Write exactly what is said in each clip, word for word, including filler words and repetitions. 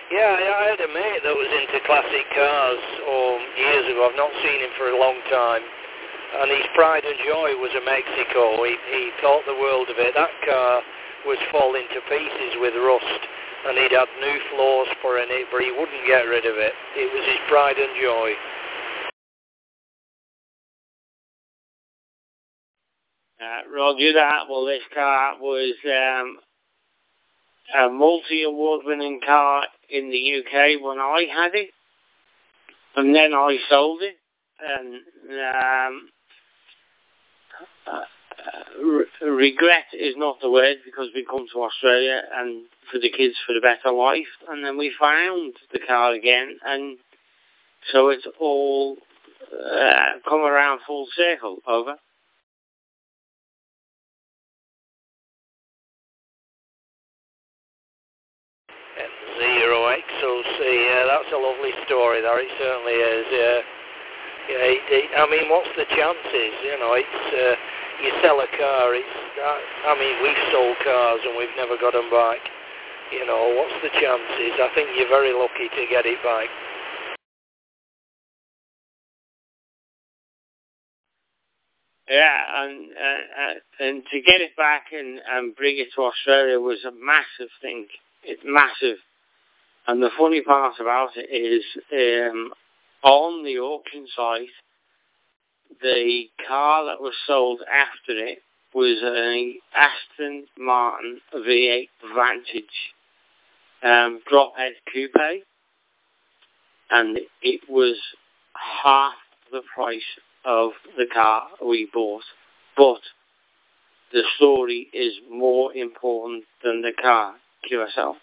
Yeah, I had a mate that was into classic cars oh, years ago. I've not seen him for a long time. And his pride and joy was a Mexico. He, he thought the world of it. That car was falling to pieces with rust. And he'd had new floors for in it, but he wouldn't get rid of it. It was his pride and joy. Uh, Roger that. Well, this car was um, a multi-award-winning car in the U K when I had it, and then I sold it. And um, uh, re- regret is not the word, because we come to Australia and for the kids for the better life, and then we found the car again, and so it's all uh, come around full circle. Over. Zero X O C, yeah, that's a lovely story, that it certainly is, yeah. Yeah, it, it, I mean, what's the chances, you know, it's, uh, you sell a car, it's, uh, I mean, we've sold cars and we've never got them back, you know, what's the chances? I think you're very lucky to get it back. Yeah, and uh, uh, and to get it back and, and bring it to Australia was a massive thing. It's massive. And the funny part about it is, um, on the auction site, the car that was sold after it was an Aston Martin V eight Vantage um, drop-head coupe, and it was half the price of the car we bought. But the story is more important than the car, Q S L.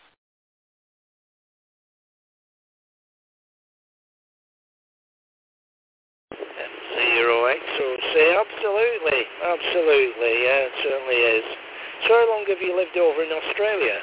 Zero X O C, absolutely, absolutely, yeah, it certainly is. So how long have you lived over in Australia?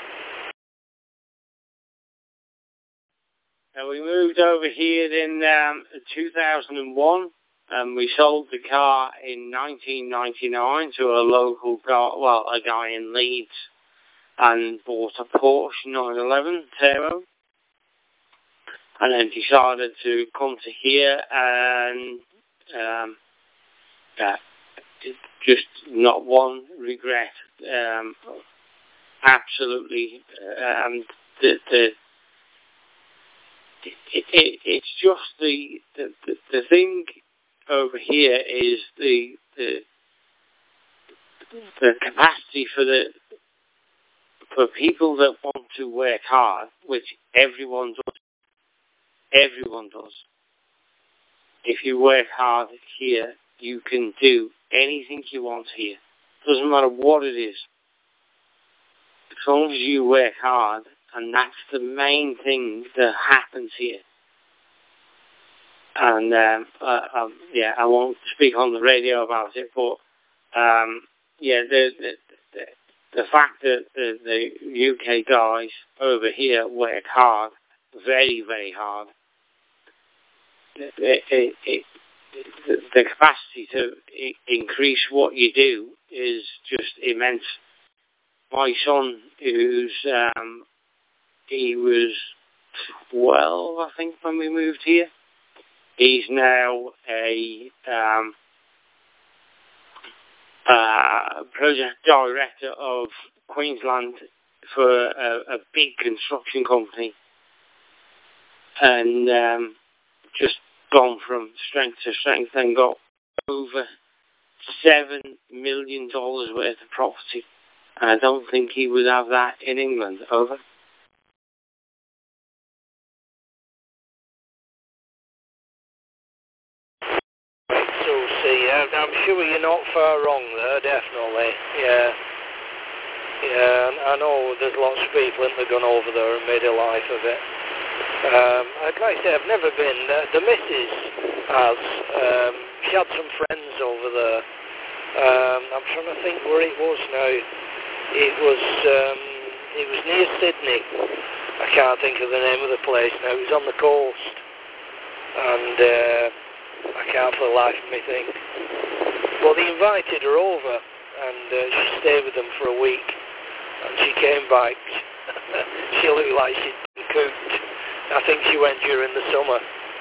And we moved over here in um, two thousand one, and we sold the car in nineteen ninety-nine to a local guy, well, a guy in Leeds, and bought a Porsche nine eleven Turbo, and then decided to come to here and um, yeah, just not one regret. Um, absolutely, um, the, the It, it, it's just the, the the the thing over here is the the the capacity for the for people that want to work hard, which everyone does. Everyone does. If you work hard here, you can do anything you want here. Doesn't matter what it is. As long as you work hard. And that's the main thing that happens here. And um, uh, um, yeah, I won't speak on the radio about it, but um, yeah, the, the the the fact that the, the U K guys over here work hard, very very hard. It, it, it, the, the capacity to I- increase what you do is just immense. My son, who's um, he was twelve, I think, when we moved here. He's now a um, uh, project director of Queensland for a, a big construction company, and um, just gone from strength to strength and got over seven million dollars worth of property. And I don't think he would have that in England. Over. So see, I'm, I'm sure you're not far wrong there, definitely. Yeah, yeah. And I know there's lots of people that have gone over there and made a life of it. Um, like I say, I've never been. Uh, the missus has. Um, she had some friends over there. Um, I'm trying to think where it was now. It was. Um, it was near Sydney. I can't think of the name of the place now. It was on the coast, and. Uh, I can't for the life of me think. Well, they invited her over, and uh, she stayed with them for a week, and she came back. She looked like she'd been recouped. I think she went during the summer.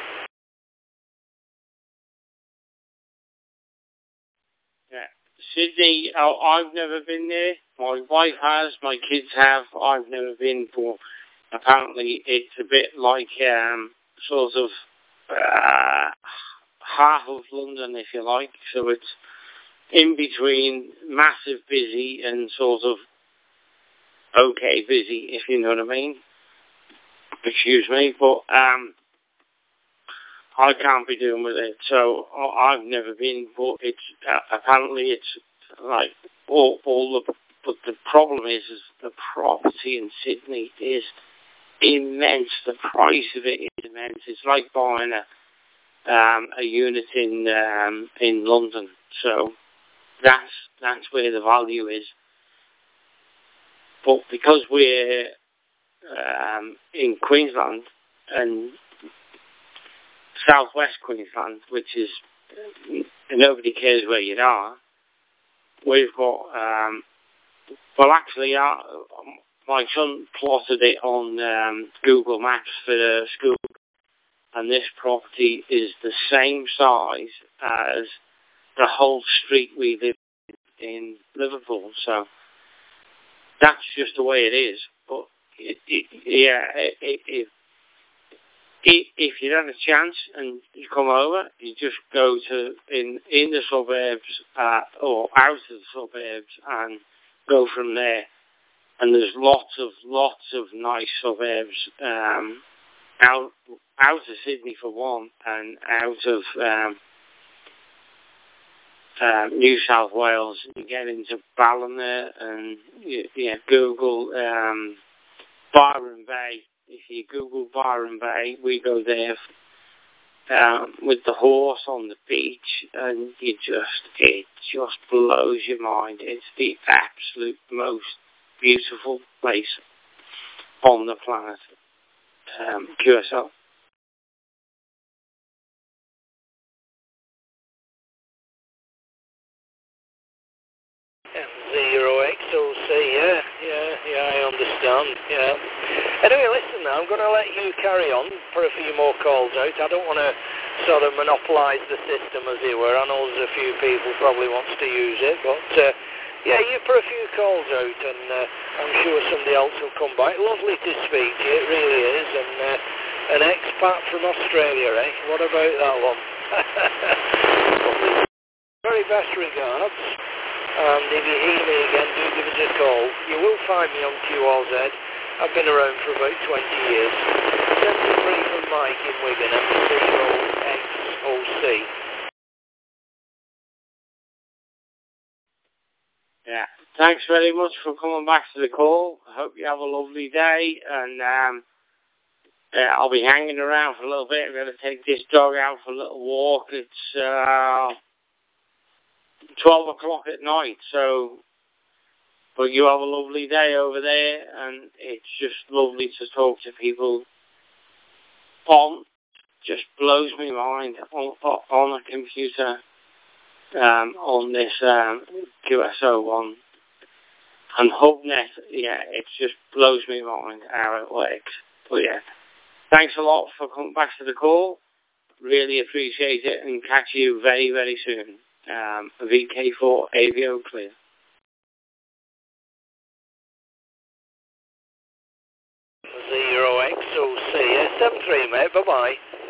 Yeah. Sydney, oh, I've never been there. My wife has, my kids have. I've never been, but apparently it's a bit like um, sort of uh, half of London, if you like. So it's in between massive busy and sort of okay busy, if you know what I mean. Excuse me, but um, I can't be doing with it. So I've never been, but it's uh, apparently it's like all, all the. But the problem is, is the property in Sydney is immense. The price of it is immense. It's like buying a um, a unit in um, in London. So that's that's where the value is. But because we're um, in Queensland and southwest Queensland, which is nobody cares where you are, we've got um, well, actually, uh, my son plotted it on um, Google Maps for the school, and this property is the same size as the whole street we live in Liverpool. So that's just the way it is. But it, it, yeah, it, it, it, if you have a chance and you come over, you just go to in in the suburbs uh, or out of the suburbs and go from there. And there's lots of lots of nice suburbs um, out out of Sydney for one, and out of um, uh, New South Wales. You get into Ballina and you, yeah, Google um, Byron Bay. If you Google Byron Bay, we go there um, with the horse on the beach, and you just it just blows your mind. It's the absolute most beautiful place on the planet. Um, Q S L. Zero X O C, yeah, yeah, yeah, I understand, yeah. Anyway, listen, I'm going to let you carry on for a few more calls out. I don't want to sort of monopolise the system, as it were. I know there's a few people probably wants to use it, but uh, yeah, you for a few calls out, and uh, I'm sure somebody else will come back. Lovely to speak to you, it really is, and uh, an expat from Australia, eh? What about that one? Very best regards. And if you hear me again, do give us a call. You will find me on Q R Z. I've been around for about twenty years. seventy-three from Mike in Wigan, and zero X O C. Yeah. Thanks very much for coming back to the call. I hope you have a lovely day, and um, uh, I'll be hanging around for a little bit. I'm going to take this dog out for a little walk. It's uh, twelve o'clock at night, so but you have a lovely day over there, and it's just lovely to talk to people on, just blows me mind, on, on a computer, um, on this um, Q S O one, and HubNet, yeah, it just blows me mind how it works. But yeah, thanks a lot for coming back to the call, really appreciate it, and catch you very, very soon. Um, V K four A V O clear. Zero X O C, yeah, seven three, mate, bye-bye.